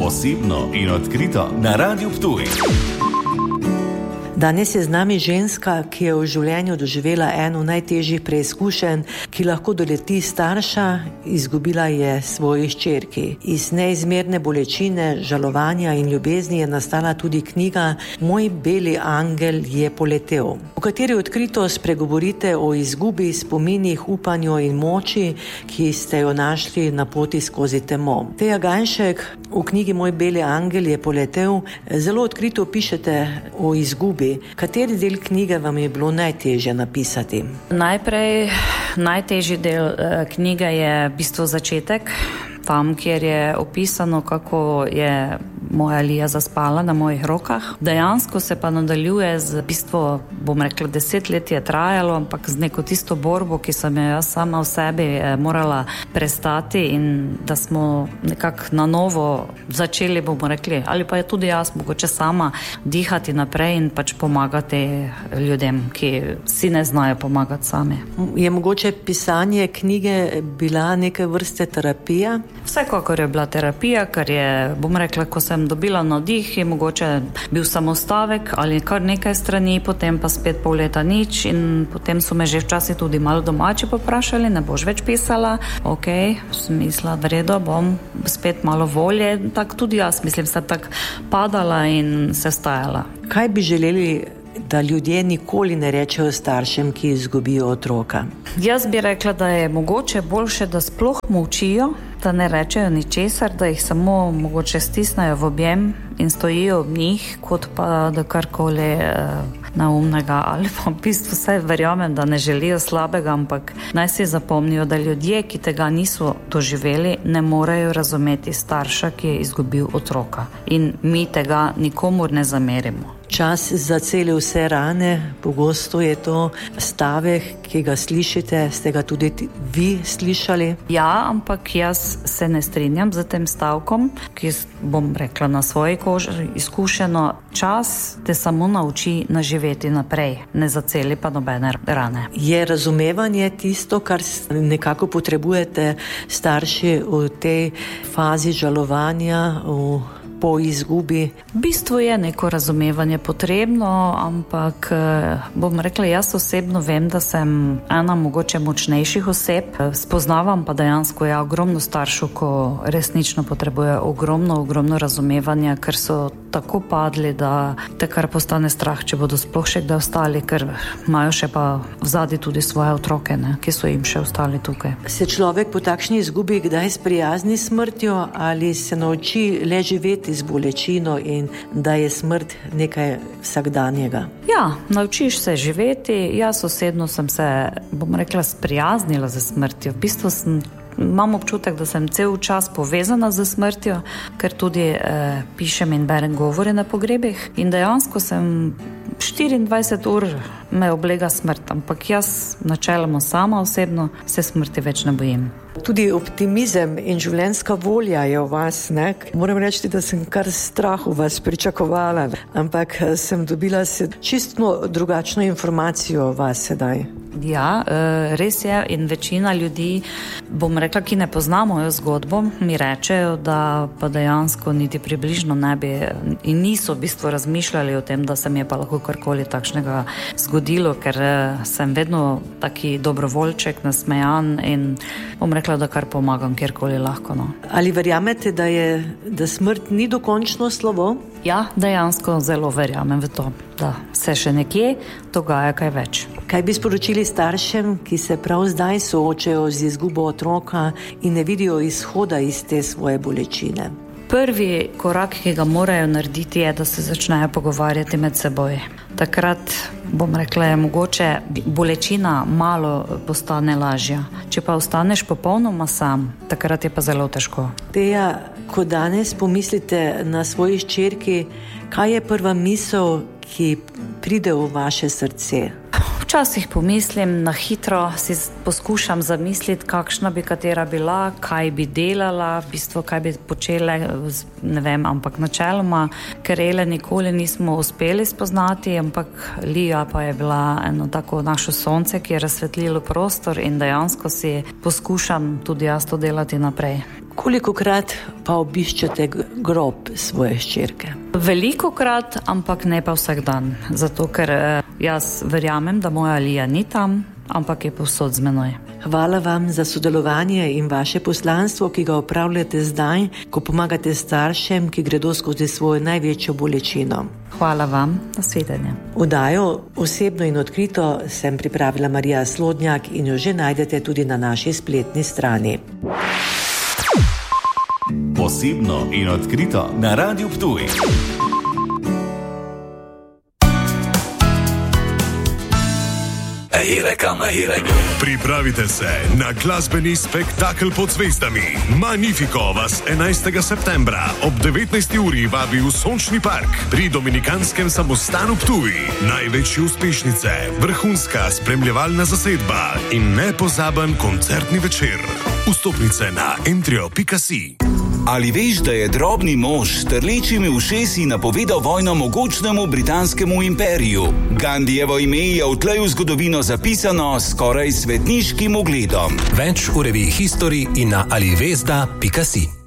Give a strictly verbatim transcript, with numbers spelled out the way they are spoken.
osebno in odkrito na Radiu Ptuj. Danes je z nami ženska, ki je v življenju doživela eno najtežjih preizkušenj, ki lahko doleti starša, izgubila je svoji hčerki. Iz neizmerne bolečine, žalovanja in ljubezni je nastala tudi knjiga Moj beli angel je poletel, v kateri odkrito spregovorite o izgubi, spominih, upanju in moči, ki ste jo našli na poti skozi temo. Teja Gajnšek v knjigi Moj beli angel je poletel zelo odkrito pišete o izgubi. Kateri del knjige vam je bilo najtežje napisati? Najprej, najtežji del eh, knjige je v bistvu začetek, tam, kjer je opisano, kako je moja Lija zaspala na mojih rokah. Dejansko se pa nadaljuje z, v bistvu, bom rekla, deset let je trajalo, ampak z neko tisto borbo, ki sem jo jaz sama v sebi eh, morala prestati in da smo nekako na novo začeli, bomo rekli, ali pa je tudi jaz mogoče sama dihati naprej in pač pomagati ljudem, ki si ne znajo pomagati sami. Je mogoče pisanje knjige bila neke vrste terapija? Vsekakor je bila terapija, ker je, bom rekla, ko sem dobila navdih, je mogoče bil samo stavek ali kar nekaj strani, potem pa spet pol leta nič in potem so me že včasih tudi malo domači poprašali, ne boš več pisala. Ok, sem mislila, v redu, bom spet malo volje, tak tudi jaz mislim, sem tak padala in se stajala. Kaj bi želeli, da ljudje nikoli ne rečejo staršem, ki izgubijo otroka? Jaz bi rekla, da je mogoče boljše, da sploh molčijo, da ne rečejo ničesar, da jih samo mogoče stisnejo v objem in stojijo ob njih, kot pa da karkoli eh, naumnega ali pa v bistvu vse verjamem, da ne želijo slabega, ampak naj si zapomnijo, da ljudje, ki tega niso doživeli, ne morejo razumeti starša, ki je izgubil otroka. In mi tega nikomur ne zamerimo. Čas zaceli vse rane, pogosto je to stavek, ki ga slišite, ste ga tudi vi slišali? Ja, ampak jaz se ne strinjam z tem stavkom, ki bom rekla na svoji koži izkušeno. Čas te samo nauči naživeti naprej, ne zaceli pa nobene rane. Je razumevanje tisto, kar nekako potrebujete starši v tej fazi žalovanja, v po izgubi? V bistvu je neko razumevanje potrebno, ampak bom rekla, jaz osebno vem, da sem ena mogoče močnejših oseb. Spoznavam pa dejansko ja ogromno staršev, ko resnično potrebuje ogromno, ogromno razumevanja, ker so tako padli, da te kar postane strah, če bodo sploh še kdaj ostali, ker imajo še pa vzadi tudi svoje otroke, ne, ki so jim še ostali tukaj. Se človek po takšni izgubi kdaj sprijazni s smrtjo ali se nauči le živeti z bolečino in da je smrt nekaj vsakdanjega? Ja, naučiš se živeti. Jaz osebno sem se, bom rekla, sprijaznila za smrtjo. V bistvu sem, imam občutek, da sem cel čas povezana z smrtjo, ker tudi eh, pišem in berem govore na pogrebih in dejansko sem štiriindvajset ur me oblega smrt, ampak jaz načeloma sama osebno se smrti več ne bojim. Tudi optimizem in življenjska volja je v vas, ne? Moram reči, da sem kar strah v vas pričakovala, ampak sem dobila čisto drugačno informacijo o vas sedaj. Ja, res je in večina ljudi, bom rekla, ki ne poznamo jo zgodbo, mi rečejo, da pa dejansko niti približno ne bi in niso v bistvu razmišljali o tem, da se mi je pa lahko karkoli takšnega zgodilo, ker sem vedno taki dobrovoljček, nasmejan in bom rekla, da kar pomagam kjerkoli lahko. No. Ali verjamete, da je, da smrt ni dokončno slovo? Ja, dejansko zelo verjamem v to, da se še nekje dogaja kaj več. Kaj bi sporočili staršem, ki se prav zdaj soočajo z izgubo otroka in ne vidijo izhoda iz te svoje bolečine? Prvi korak, ki ga morajo narediti, je, da se začnejo pogovarjati med seboj. Takrat, bom rekla, je mogoče bolečina malo postane lažja. Če pa ostaneš popolnoma sam, takrat je pa zelo težko. Teja, ko danes pomislite na svoji hčerki, kaj je prva misel, ki pride v vaše srce? Včasih pomislim, na hitro si poskušam zamisliti, kakšna bi katera bila, kaj bi delala, v bistvu kaj bi počele, ne vem, ampak načeloma, ker Ele nikoli nismo uspeli spoznati, ampak Lija pa je bila eno tako našo sonce, ki je razsvetlilo prostor in dejansko si poskušam tudi jaz to delati naprej. Kolikokrat pa obiščete grob svoje hčerke? Velikokrat, ampak ne pa vsak dan. Zato, ker jaz verjamem, da moja Alija ni tam, ampak je povsod z menoj. Hvala vam za sodelovanje in vaše poslanstvo, ki ga opravljate zdaj, ko pomagate staršem, ki gredo skozi svojo največjo bolečino. Hvala vam, nasvidenje. Oddajo Osebno in odkrito sem pripravila Marija Slodnjak in jo že najdete tudi na naši spletni strani. Osebno in odkrito na Radiu Ptuj. Pripravite se na glasbeni spektakel pod zvezdami. Magnifico vas enajstega septembra ob devetnajsti uri vabi v Sončni park pri Dominikanskem samostanu Ptuj. Največje uspešnice, vrhunska spremljevalna zasedba in nepozaben koncertni večer. Vstopnice na entrio pika si. Ali veš, da je drobni mož s trlečimi ušesi napovedal vojno mogočnemu britanskemu imperiju? Gandijevo ime je odtlej v zgodovino zapisano skoraj svetniškim ugledom. Več v reviji History in na alivesda pika si.